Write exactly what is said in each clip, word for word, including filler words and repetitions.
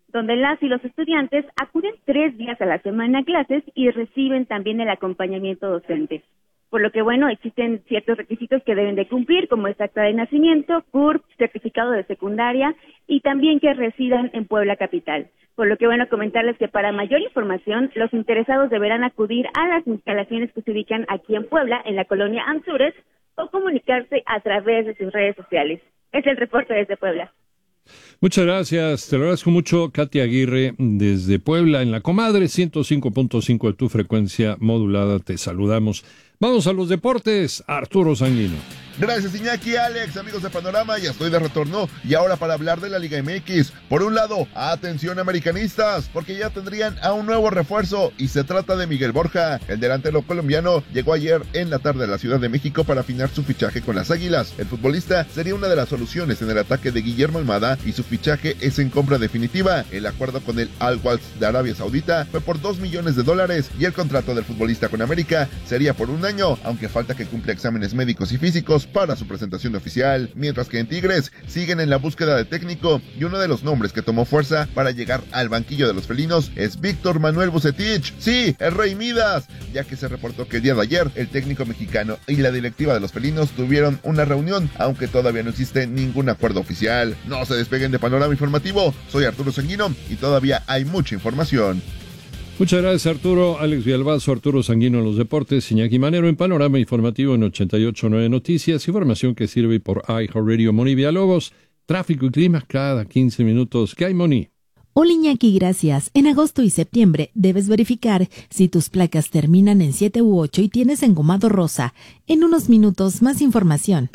donde las y los estudiantes acuden tres días a la semana a clases y reciben también el acompañamiento docente. Por lo que, bueno, existen ciertos requisitos que deben de cumplir, como es acta de nacimiento, C U R P, certificado de secundaria y también que residan en Puebla capital. Por lo que, bueno, comentarles que para mayor información, los interesados deberán acudir a las instalaciones que se ubican aquí en Puebla, en la colonia Anzures, o comunicarse a través de sus redes sociales. Es el reporte desde Puebla. Muchas gracias, te lo agradezco mucho, Katia Aguirre, desde Puebla, en la Comadre, ciento cinco punto cinco de tu frecuencia modulada, te saludamos. Vamos a los deportes, Arturo Sanguino. Gracias, Iñaki, Alex, amigos de Panorama, ya estoy de retorno y ahora para hablar de la Liga M X. Por un lado, atención americanistas, porque ya tendrían a un nuevo refuerzo y se trata de Miguel Borja. El delantero colombiano llegó ayer en la tarde a la Ciudad de México para afinar su fichaje con las Águilas. El futbolista sería una de las soluciones en el ataque de Guillermo Almada y su fichaje es en compra definitiva. El acuerdo con el Al-Wals de Arabia Saudita fue por dos millones de dólares y el contrato del futbolista con América sería por un año, aunque falta que cumpla exámenes médicos y físicos para su presentación oficial, mientras que en Tigres siguen en la búsqueda de técnico y uno de los nombres que tomó fuerza para llegar al banquillo de los felinos es Víctor Manuel Vucetich, sí, el Rey Midas, ya que se reportó que el día de ayer el técnico mexicano y la directiva de los felinos tuvieron una reunión, aunque todavía no existe ningún acuerdo oficial. No se despeguen de Panorama Informativo, soy Arturo Sanguino y todavía hay mucha información. Muchas gracias, Arturo. Alex Villalbazo, Arturo Sanguino en los deportes, Iñaki Manero en Panorama Informativo en ochenta y ocho punto nueve Noticias, información que sirve por iHeartRadio. Moni Villalobos, tráfico y clima cada quince minutos. ¿Qué hay, Moni? Hola, Iñaki, gracias. En agosto y septiembre debes verificar si tus placas terminan en siete u ocho y tienes engomado rosa. En unos minutos, más información.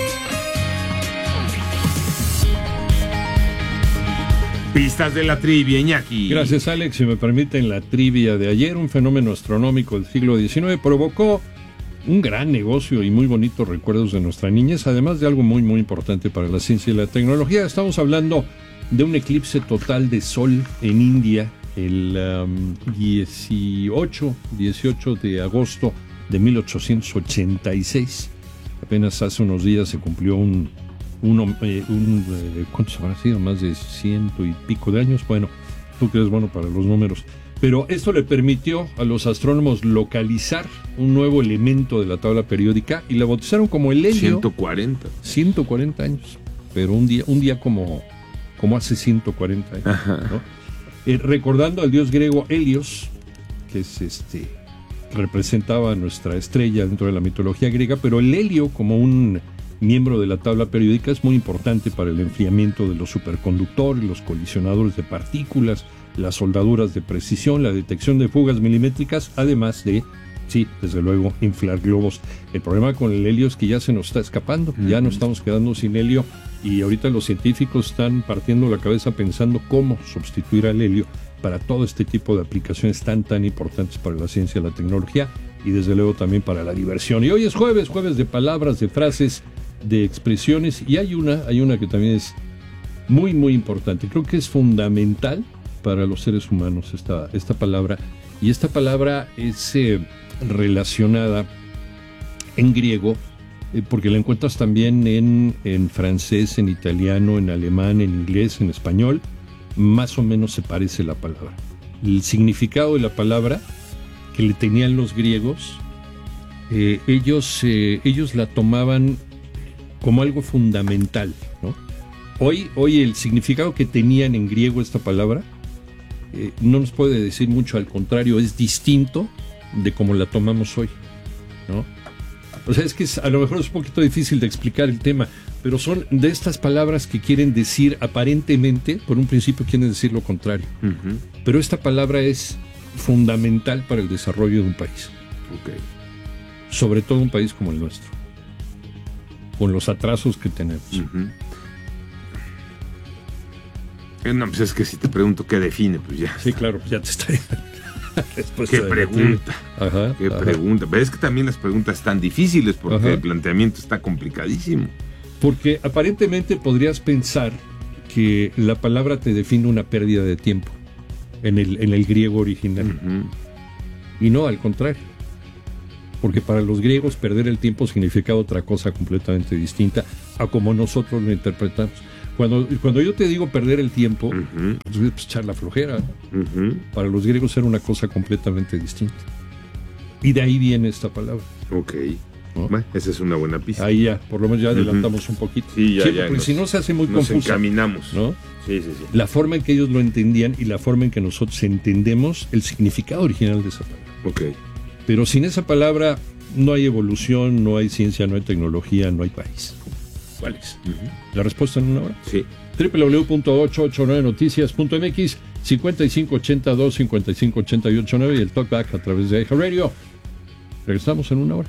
Pistas de la trivia, Iñaki. Gracias, Alex. Si me permiten, la trivia de ayer, un fenómeno astronómico del siglo diecinueve, provocó un gran negocio y muy bonitos recuerdos de nuestra niñez, además de algo muy, muy importante para la ciencia y la tecnología. Estamos hablando de un eclipse total de sol en India el um, dieciocho de agosto de mil ochocientos ochenta y seis. Apenas hace unos días se cumplió un Uno, eh, un, eh, ¿cuántos habrá sido? Más de ciento y pico de años. Bueno, tú que eres bueno para los números. Pero esto le permitió a los astrónomos localizar un nuevo elemento de la tabla periódica y la bautizaron como el helio. ciento cuarenta. ciento cuarenta años. Pero un día, un día como, como hace ciento cuarenta años. ¿No? Eh, recordando al dios griego Helios, que es este, representaba a nuestra estrella dentro de la mitología griega, pero el helio como un miembro de la tabla periódica es muy importante para el enfriamiento de los superconductores, los colisionadores de partículas, las soldaduras de precisión, la detección de fugas milimétricas, además de, sí, desde luego, inflar globos. El problema con el helio es que ya se nos está escapando, ya nos estamos quedando sin helio y ahorita los científicos están partiendo la cabeza pensando cómo sustituir al helio para todo este tipo de aplicaciones tan, tan importantes para la ciencia y la tecnología y desde luego también para la diversión. Y hoy es jueves, jueves de palabras, de frases, de expresiones, y hay una, hay una que también es muy, muy importante. Creo que es fundamental para los seres humanos esta, esta palabra, y esta palabra es eh, relacionada en griego, eh, porque la encuentras también en, en francés, en italiano, en alemán, en inglés, en español. Más o menos se parece la palabra. El significado de la palabra que le tenían los griegos, eh, ellos, eh, ellos la tomaban como algo fundamental, ¿no? Hoy, hoy el significado que tenían en griego esta palabra eh, no nos puede decir mucho, al contrario, es distinto de cómo la tomamos hoy, ¿no? O sea, es que es, a lo mejor es un poquito difícil de explicar el tema, pero son de estas palabras que quieren decir, aparentemente, por un principio quieren decir lo contrario. Uh-huh. Pero esta palabra es fundamental para el desarrollo de un país. Okay. Sobre todo un país como el nuestro, con los atrasos que tenemos. Uh-huh. No, pues es que si te pregunto qué define, pues ya. Sí, claro, ya te estoy. ¿Qué pregunta? Ajá, ¿Qué ajá. pregunta? Pero es que también las preguntas están difíciles porque ajá. el planteamiento está complicadísimo. Porque aparentemente podrías pensar que la palabra te define una pérdida de tiempo en el, en el griego original. Uh-huh. Y no, al contrario. Porque para los griegos perder el tiempo significaba otra cosa completamente distinta a como nosotros lo interpretamos. Cuando, cuando yo te digo perder el tiempo, Uh-huh. pues, pues, echar la flojera. Uh-huh. Para los griegos era una cosa completamente distinta. Y de ahí viene esta palabra. Ok. ¿No? Bueno, esa es una buena pista. Ahí ya, por lo menos ya adelantamos Uh-huh. un poquito. Sí, ya, sí, ya. porque Nos, si no se hace muy nos confuso. encaminamos. ¿No? Sí, sí, sí. La forma en que ellos lo entendían y la forma en que nosotros entendemos el significado original de esa palabra. Ok. Pero sin esa palabra no hay evolución, no hay ciencia, no hay tecnología, no hay país. ¿Cuál es? Uh-huh. La respuesta en una hora. Sí. doble u doble u doble u punto ochocientos ochenta y nueve noticias punto m x, cincuenta y cinco ochenta y dos cincuenta y cinco ochenta y ocho nueve y el talkback a través de iHeartRadio. Regresamos en una hora.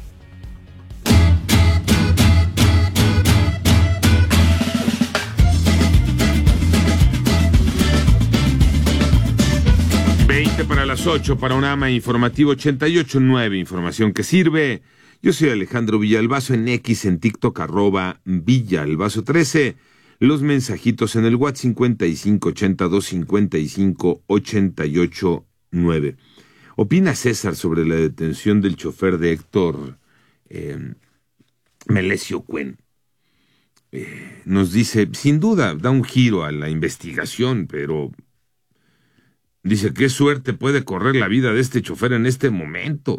veinte para las ocho, Panorama Informativo ochenta y ocho punto nueve, información que sirve. Yo soy Alejandro Villalbazo, en X, en TikTok, arroba Villalbazo trece. Los mensajitos en el WhatsApp cincuenta y cinco ochenta y dos cincuenta y cinco ochenta y ocho nueve. Opina César sobre la detención del chofer de Héctor eh, Melesio Cuen. Eh, nos dice, sin duda, da un giro a la investigación, pero dice, qué suerte puede correr la vida de este chofer en este momento.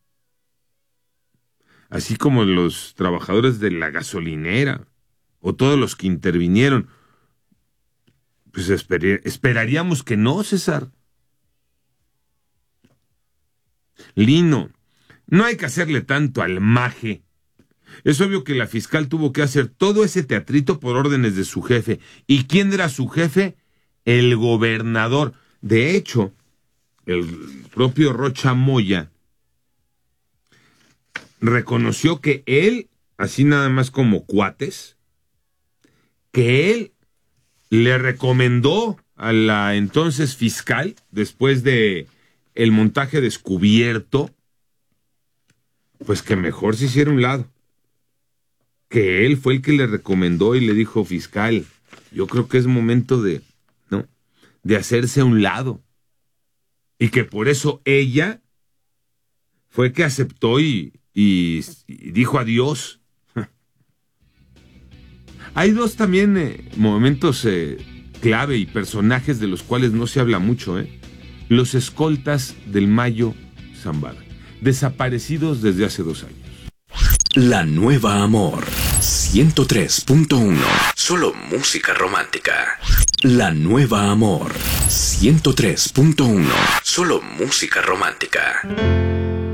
Así como los trabajadores de la gasolinera, o todos los que intervinieron. Pues esper- esperaríamos que no, César. Lino, no hay que hacerle tanto al maje. Es obvio que la fiscal tuvo que hacer todo ese teatrito por órdenes de su jefe. ¿Y quién era su jefe? El gobernador. De hecho, el propio Rocha Moya reconoció que él, así nada más como cuates, que él le recomendó a la entonces fiscal, después de el montaje descubierto, pues que mejor se hiciera a un lado. Que él fue el que le recomendó y le dijo, fiscal, yo creo que es momento de, ¿no?, de hacerse a un lado. Y que por eso ella fue que aceptó y, y, y dijo adiós. Hay dos también eh, momentos eh, clave y personajes de los cuales no se habla mucho, ¿eh? Los escoltas del Mayo Zambada, desaparecidos desde hace dos años. La Nueva Amor, ciento tres punto uno. Solo música romántica. La Nueva Amor, ciento tres punto uno. Solo música romántica.